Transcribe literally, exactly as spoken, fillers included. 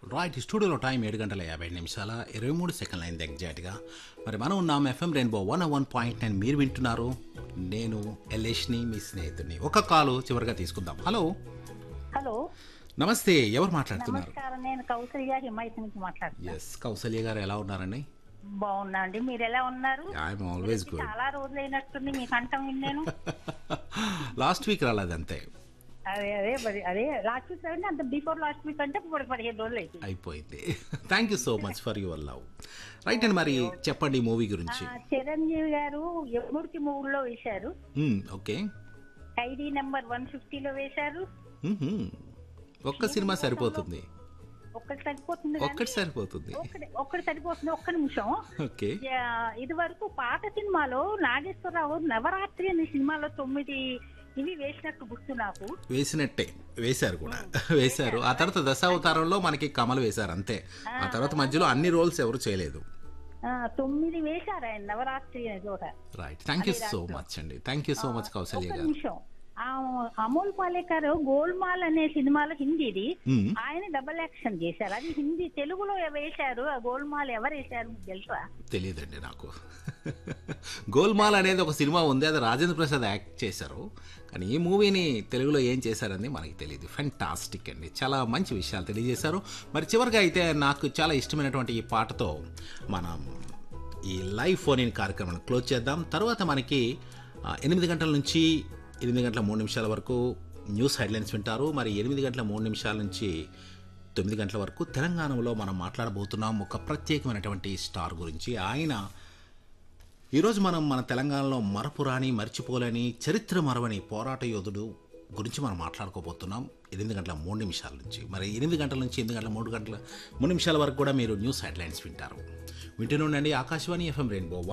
Right స్టూడియోలో time ఏడు గంటల యాభై నిమిషాల ఇరవై మూడు సెకండ్ల అయింది ఎగ్జాక్ట్గా. మరి మనం ఉన్నాం FM rainbow one one point nine. మీరు వింటున్నారు, నేను ఎల్లేష్ని, మీ స్నేహితుడిని. ఒక కాలు చివరిగా తీసుకుందాం. హలో హలో నమస్తే, ఎవరు మాట్లాడుతున్నారు? నమస్కారం, నేను కౌసల్య హిమాయత్ నుంచి మాట్లాడుతున్నాను. ఎస్, కౌసల్య గారు ఎలా ఉన్నారండి? బాగున్నా అండి, మీరు ఎలా ఉన్నారు? I'm always good. చాలా రోజులు అయినట్టుంది మీ కంఠం విన్నాను. లాస్ట్ వీక్ రాలేదు అంతే. అదే అదే మరి అదే లాస్ట్ వీక్ అంటే అంత బిఫోర్ లాస్ట్ వీక్ అంటే ఇప్పుడు పదిహేను రోజులు అయితే అయిపోయింది. Thank you so much for your love. Right అండి, మరి చెప్పండి మూవీ గురించి. చిరంజీవి గారు ఎముడికి మూవీలో వేశారు, ఓకే. ఖైదీ నెంబర్ వన్ ఫిఫ్టీలో వేశారు. ఒక్క సినిమా సరిపోతుంది, ఒక్కటి సరిపోతుంది ఒక్కటి సరిపోతుంది ఒక్కటి ఒక్కటి సరిపోతుంది ఒక్క నిమిషం. ఓకే. ఇది వరకు పాత సినిమాలో నాగేశ్వరరావు నవరాత్రి అనే సినిమాలో తొమ్మిది ఇవి వేసినట్టు గుర్తు నాకు. వేసినట్టే వేశారు కూడా వేశారు. ఆ తర్వాత దశావతారంలో మనకి కమల్ వేశారు అంతే. ఆ తర్వాత మధ్యలో అన్ని రోల్స్ ఎవరు చేయలేదు. ఆ, తొమ్మిది వేశారు ఆయన నవరాత్రి అనే చోట. Right, thank you so much అండి. Thank you so much Kaushalya ఒక్క గారు. నిమిషం, ఆ అమోల్ పాలేకర్ గోల్మాల్ అనే సినిమాలో హిందీది మ్మ్. ఆయన డబల్ యాక్షన్ చేశారు. అది హిందీ తెలుగులో వేశారు. ఆ గోల్మాల్ ఎవరు వేశారు మీకు తెలుసా? తెలియదండి నాకు. గోల్మాల్ అనేది ఒక సినిమా ఉంది, అది రాజేంద్ర ప్రసాద్ యాక్ట్ చేశారు. కానీ ఈ మూవీని తెలుగులో ఏం చేశారని మనకి తెలియదు. ఫెంటాస్టిక్ అండి, చాలా మంచి విషయాలు తెలియజేశారు. మరి చివరిగా అయితే నాకు చాలా ఇష్టమైనటువంటి ఈ పాటతో మనం ఈ లైవ్ ఫోన్ ఇన్ కార్యక్రమాన్ని క్లోజ్ చేద్దాం. తర్వాత మనకి ఆ, ఎనిమిది గంటల నుంచి ఎనిమిది గంటల మూడు నిమిషాల వరకు న్యూస్ హెడ్లైన్స్ వింటారు. మరి ఎనిమిది గంటల మూడు నిమిషాల నుంచి తొమ్మిది గంటల వరకు తెలంగాణలో మనం మాట్లాడబోతున్నాం ఒక ప్రత్యేకమైనటువంటి స్టార్ గురించి. ఆయన ఈరోజు మనం మన తెలంగాణలో మరపురాని, మర్చిపోలేని, చరిత్ర మరవని పోరాట యోధుడు గురించి మనం మాట్లాడుకోబోతున్నాం ఎనిమిది గంటల మూడు నిమిషాల నుంచి. మరి ఎనిమిది గంటల నుంచి ఎనిమిది గంటల మూడు గంటల మూడు నిమిషాల వరకు కూడా మీరు న్యూస్ హెడ్లైన్స్ వింటారు. వింటూనే ఉండండి ఆకాశవాణి ఎఫ్ఎం రెయిన్బో